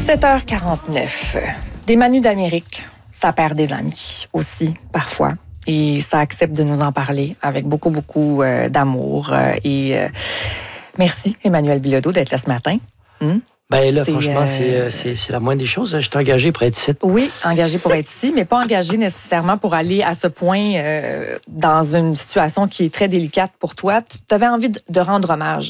7h49. Des Manus d'Amérique, ça perd des amis aussi, parfois. Et ça accepte de nous en parler avec beaucoup d'amour. Merci, Emmanuel Bilodeau, d'être là ce matin. Ben là, franchement, c'est la moindre des choses. Je suis engagé pour être ici. Oui, engagé pour être ici, mais pas engagé nécessairement pour aller à ce point dans une situation qui est très délicate pour toi. Tu avais envie de rendre hommage